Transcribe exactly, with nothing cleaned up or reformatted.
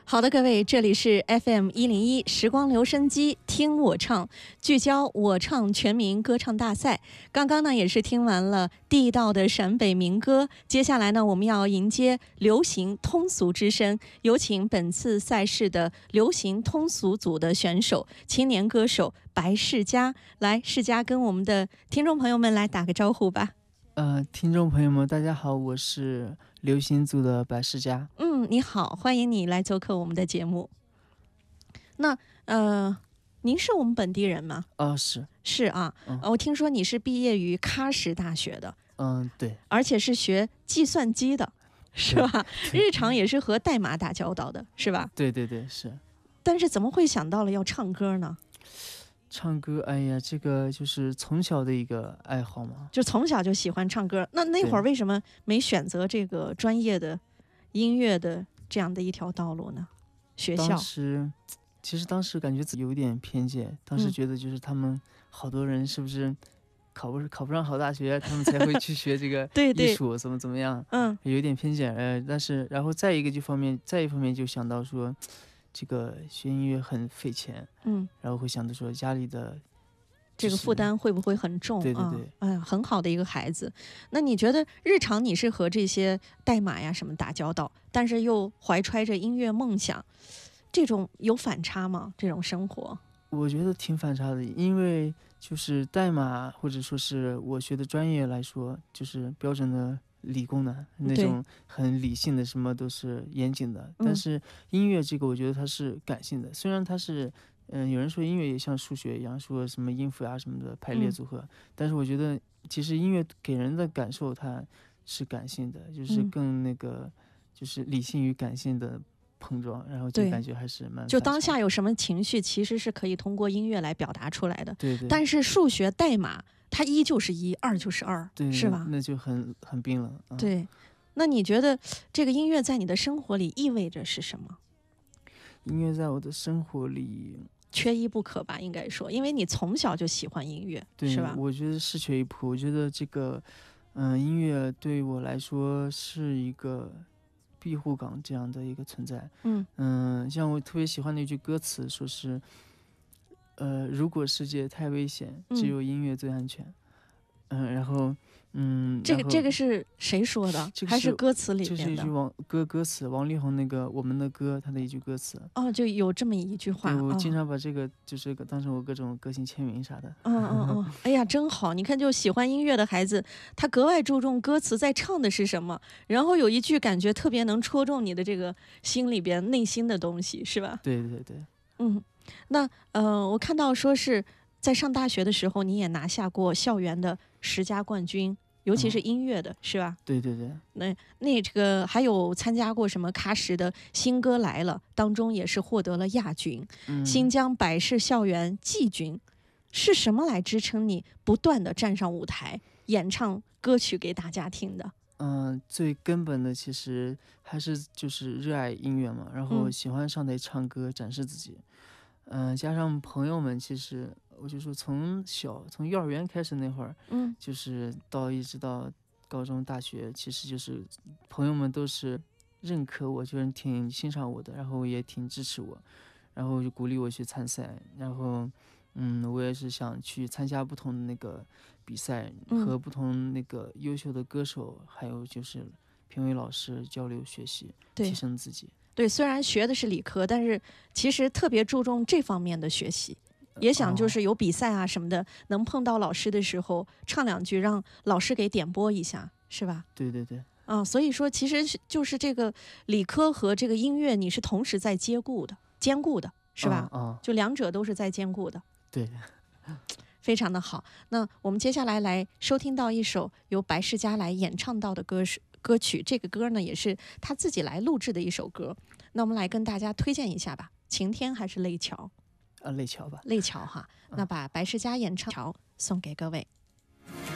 好的，各位，这里是 F M 一零一时光留声机，听我唱，聚焦我唱全民歌唱大赛。刚刚呢，也是听完了地道的陕北民歌，接下来呢，我们要迎接流行通俗之声，有请本次赛事的流行通俗组的选手，青年歌手白世佳。来，世佳跟我们的听众朋友们来打个招呼吧。 呃，听众朋友们，大家好，我是流行组的白世佳。 嗯，你好，欢迎你来做客我们的节目。那呃，您是我们本地人吗？ 哦，是是啊、嗯呃，我听说你是毕业于喀什大学的， 嗯，对， 而且是学计算机的，是吧？日常也是和代码打交道的，是吧？ 对对对，是。 但是怎么会想到了要唱歌呢？ 唱歌，哎呀，这个就是从小的一个爱好嘛， 就从小就喜欢唱歌。那那会儿为什么没选择这个专业的音乐的这样的一条道路呢？学校当时其实当时感觉自己有点偏见，当时觉得就是他们好多人是不是考不考不上好大学，他们才会去学这个对对艺术，怎么怎么样， 嗯， 有点偏见。呃，但是然后再一个就方面，再一方面就想到说，这个学音乐很费钱， 嗯， 然后会想到说家里的。 这个负担会不会很重？ 对对对， 哎呀、嗯，很好的一个孩子。那你觉得日常你是和这些代码呀什么打交道，但是又怀揣着音乐梦想，这种有反差吗？这种生活？ 我觉得挺反差的，因为就是代码或者说是我学的专业来说，就是标准的理工男那种很理性的，什么都是严谨的。但是音乐这个，我觉得它是感性的，虽然它是。嗯，有人说音乐也像数学一样，说什么音符呀什么的排列组合，嗯、但是我觉得其实音乐给人的感受它是感性的，就是更那个，嗯、就是理性与感性的碰撞，然后就感觉还是蛮就当下有什么情绪，其实是可以通过音乐来表达出来的。 对对。 但是数学代码，它一就是一，二就是二， 对， 是吧？ 那就很很冰冷。 嗯、对，那你觉得这个音乐在你的生活里意味着是什么？ 音乐在我的生活里。 缺一不可吧，应该说，因为你从小就喜欢音乐， 对， 是吧？ 我觉得是缺一不可。我觉得这个，嗯、呃，音乐对我来说是一个庇护港这样的一个存在。 嗯嗯、呃，像我特别喜欢的一句歌词，说是，呃，如果世界太危险，只有音乐最安全。嗯、呃，然后。嗯， 这个这个是谁说的？ 这个、 还是歌词里面的？这是一句王歌歌词，王力宏那个《我们的歌》他的一句歌词。 哦，就有这么一句话。 对，我经常把这个、哦、就是当成我各种歌星签名啥的。 嗯嗯嗯，哎呀，真好！你看，就喜欢音乐的孩子，他格外注重歌词在唱的是什么，然后有一句感觉特别能戳中你的这个心里边内心的东西，是吧？ 对对对。 嗯，那呃，我看到说是在上大学的时候，你也拿下过校园的十佳冠军。尤其是音乐的，嗯、是吧？ 对对对。 那那这个还有参加过什么喀什的新歌来了，当中也是获得了亚军。嗯、新疆百世校园季军，是什么来支撑你不断的站上舞台演唱歌曲给大家听的？ 嗯、呃，最根本的其实还是就是热爱音乐嘛，然后喜欢上台唱歌、嗯、展示自己。嗯、呃，加上朋友们，其实我就说从小从幼儿园开始那会儿，嗯，就是到一直到高中、大学，其实就是朋友们都是认可我，就是挺欣赏我的，然后也挺支持我，然后就鼓励我去参赛，然后嗯，我也是想去参加不同的那个比赛，和不同那个优秀的歌手，还有就是评委老师交流学习，提升自己。 对，虽然学的是理科，但是其实特别注重这方面的学习，也想就是有比赛啊什么的，哦、能碰到老师的时候唱两句，让老师给点拨一下，是吧？ 对对对。 啊，所以说其实就是这个理科和这个音乐，你是同时在兼顾的，兼顾的是吧？ 啊、哦哦， 就两者都是在兼顾的。 对， 非常的好。那我们接下来来收听到一首由白世佳来演唱到的歌是。歌曲这个歌呢，也是他自己来录制的一首歌。那我们来跟大家推荐一下吧，晴天还是泪桥？ 啊，泪桥吧， 泪桥哈。嗯、那把白世佳演唱《桥》送给各位。